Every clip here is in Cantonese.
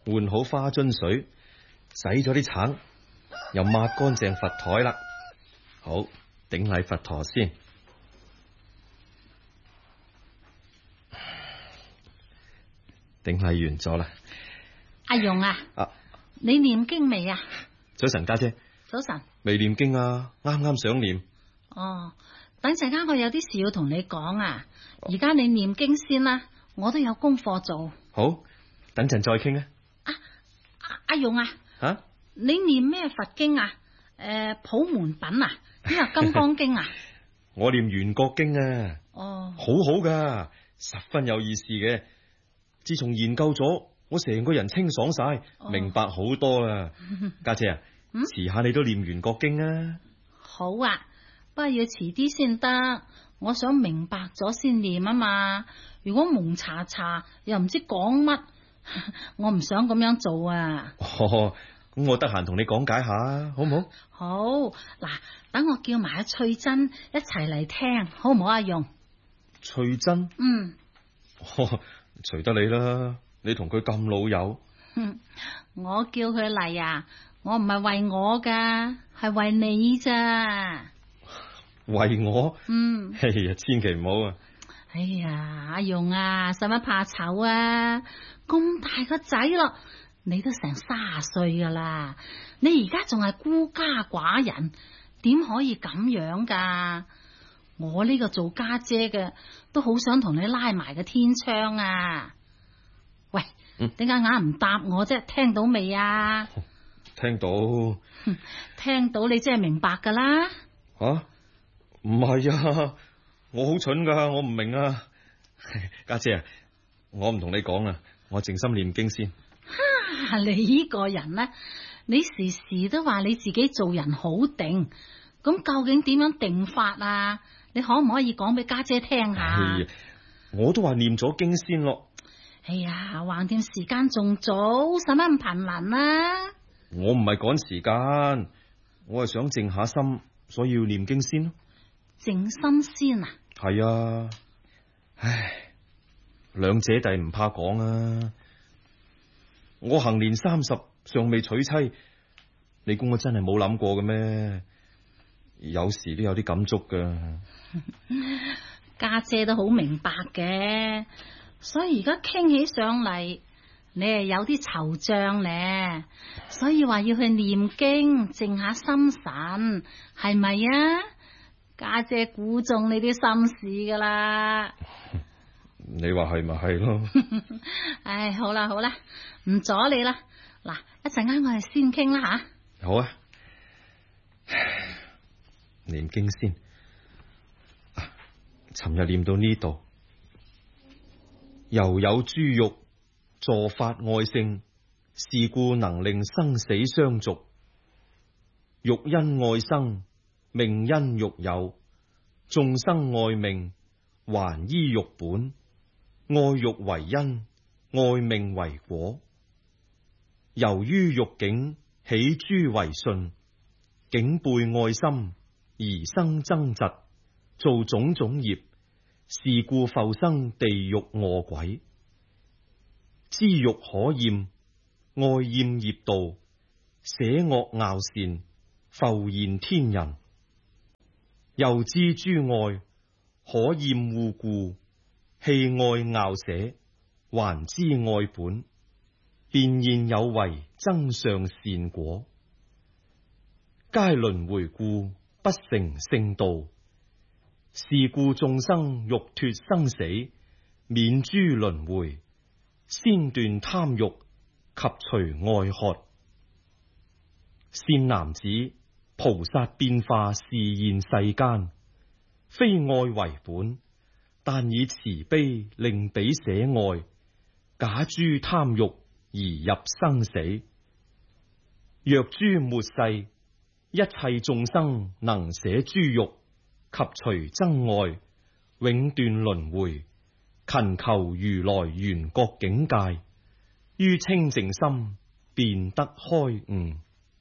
換好花樽水，洗咗啲橙，又抹乾淨佛台啦。好，頂禮佛陀先。頂禮完咗啦。 阿蓉啊，你念經未啊？ 早晨，家姐。 早晨。 未念經啊，啱啱想念。 哦，等陣間我有啲事要同你講啊。而家你念經先啦，我都有功課做。 好，等陣再傾啊。 阿蓉啊，你念咩佛經啊？普門品啊，定係金剛經啊？ 我念圓覺經啊。 哦， 好好噶，十分有意思嘅。自從研究咗，我成個人清爽晒，明白好多啦。家姐啊，遲下你都念圓覺經啊。 好啊，不過要遲啲先得。我想明白咗先念啊嘛。如果蒙查查又唔知講乜，我唔想咁樣做啊。 咁我得閒同你講解下，好唔好？ 好，嗱，等我叫埋阿翠珍一齊嚟聽，好唔好阿蓉？ 翠珍？隨得你啦，你同佢咁老友。 我叫佢嚟啊，我唔係為我噶，係為你咋。 為我？ 哎呀，千祈唔好啊！ 哎呀，阿蓉啊，使乜怕醜啊？咁大個仔咯，你都成30歲噶啦，你而家仲係孤家寡人，點可以咁樣噶？我呢個做家姐嘅都好想同你拉埋個天窗啊！喂，點解硬唔答我啫？聽到未啊？ 聽到。 聽到你即係明白噶啦？ 唔係啊，我好蠢噶，我唔明啊。家姐啊，我唔同你講啊，我靜心念經先。 你呢個人呢，你時時都話你自己做人好定，咁究竟點樣定法啊？你可唔可以講俾家姐聽下？ 我都話念咗經先咯。 哎呀，橫掂時間仲早，使乜咁頻臨啊？ 我唔係趕時間，我係想靜下心，所以要念經先咯。 靜心先啊？ 係啊。兩姐弟唔怕講啊。我行年30，尚未娶妻，你估我真係冇諗過嘅咩？有時都有啲感觸噶。 家姐都好明白嘅，所以而家傾起上嚟，你係有啲惆悵咧，所以話要去念經，靜下心神，係咪啊？家姐估中你啲心事噶啦。 你話係咪係咯？ 唉，好啦好啦，唔阻你啦。嗱，一陣間我哋先傾啦吓。 好啊，念經先。尋日念到呢度，猶有諸欲助發愛性，是故能令生死相續。欲因愛生，命因欲有，眾生愛命，還依欲本。愛欲為因，愛命為果。由於欲境起諸為順，境背愛心而生憎嫉，做種種業，是故復生地獄餓鬼。知欲可厭，愛厭業道，捨惡樂善，復現天人。又知諸愛可厭惡故，棄愛樂捨，還知愛本，便現有為增上善果。皆輪迴故，不成聖道。是故眾生欲脫生死，免諸輪迴，先斷貪欲，及除愛渴。善男子，菩薩變化示現世間，非愛為本，但以慈悲令彼捨愛，假諸貪欲而入生死。若諸末世，一切眾生能捨諸欲，及除憎愛，永斷輪迴，勤求如來圓覺境界，於清淨心便得開悟。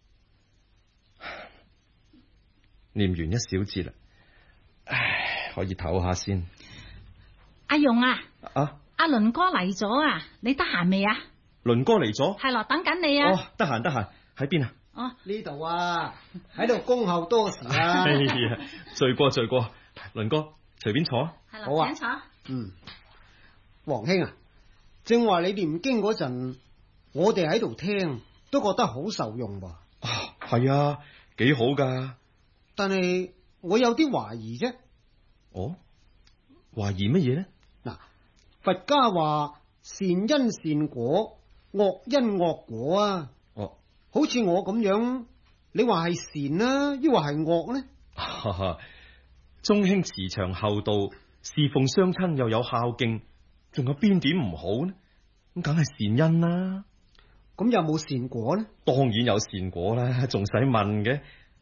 念完一小節啦，可以唞下先。 阿蓉啊，阿倫哥嚟咗啊，你得閒未啊？ 倫哥嚟咗。 係咯，等緊你啊。 哦，得閒，喺邊啊？ 哦， 呢度啊，喺度恭候多時啊。 哎呀，罪過，倫哥隨便坐。 係好啊請坐。 黃兄啊，正話你念經嗰陣，我哋喺度聽，都覺得好受用噃。 係啊，幾好噶。 但係我有啲懷疑啫。 哦，懷疑乜嘢呢？ 嗱，佛家話善因善果，惡因惡果啊。 哦， 好似我咁樣，你話係善啦，抑或係惡呢？ 哈哈，中興慈祥厚道，侍奉雙親又有孝敬，仲有邊點唔好呢？咁梗係善因啦。 咁有冇善果呢？ 當然有善果啦，仲使問嘅？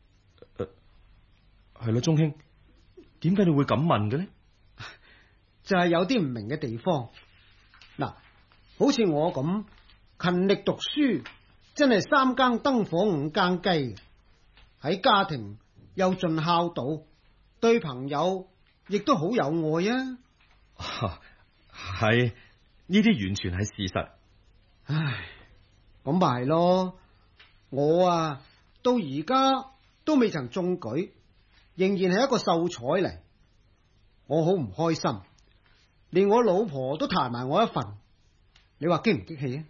係啦，中興，點解你會咁問嘅呢？ 就係有啲唔明嘅地方。嗱，好似我咁勤力讀書，真係三更燈火五更雞，喺家庭又盡孝道，對朋友亦都好有愛啊。 係，呢啲完全係事實。 唉，咁咪係咯。我啊，到而家都未曾中舉，仍然係一個秀才嚟，我好唔開心，連我老婆都彈埋我一份，你話激唔激氣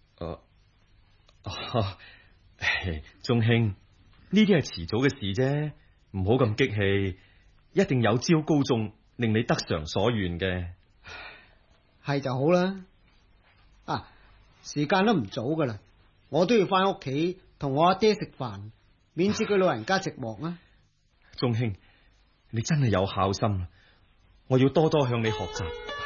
啊？ 中興，呢啲係遲早嘅事啫，唔好咁激氣，一定有招高中，令你得償所願嘅。 係就好啦。啊，時間都唔早噶啦，我都要翻屋企同我阿爹食飯，免至佢老人家寂寞啊。 中興，你真係有孝心，我要多多向你學習。